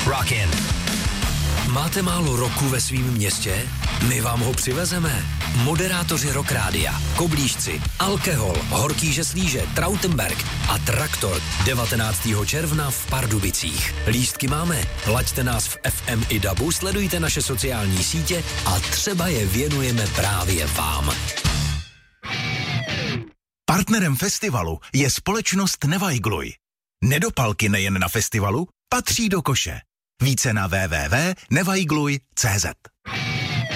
Rockin'. Máte málo roku ve svém městě? My vám ho přivezeme. Moderátoři Rock Rádia, Koblížci, Alkohol, Horký Žeslíže, Trautenberg a Traktor 19. června v Pardubicích. Lístky máme, laďte nás v FM i DABu, sledujte naše sociální sítě a třeba je věnujeme právě vám. Partnerem festivalu je společnost Nevajgluj. Nedopalky nejen na festivalu patří do koše. Více na www.nevajgluj.cz.